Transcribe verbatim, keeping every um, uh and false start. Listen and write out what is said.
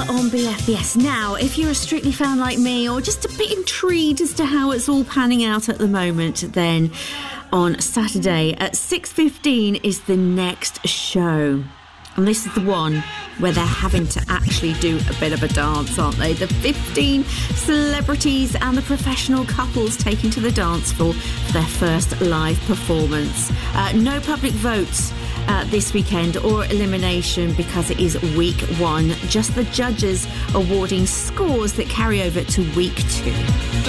on B F B S. Now, if you're a Strictly fan like me, or just a bit intrigued as to how it's all panning out at the moment, then on Saturday at six fifteen is the next show. And this is the one where they're having to actually do a bit of a dance, aren't they? The fifteen celebrities and the professional couples taking to the dance floor for their first live performance. Uh, no public votes uh, this weekend or elimination because it is week one. Just the judges awarding scores that carry over to week two.